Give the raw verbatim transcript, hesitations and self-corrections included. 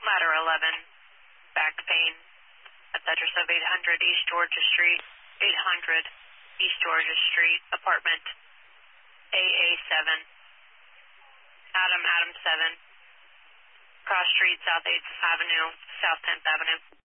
Ladder eleven, back pain. That's address of eight hundred East Georgia Street, eight hundred East Georgia Street, apartment A A seven. Adam, Adam seven. Cross Street, South eighth Avenue, South tenth Avenue.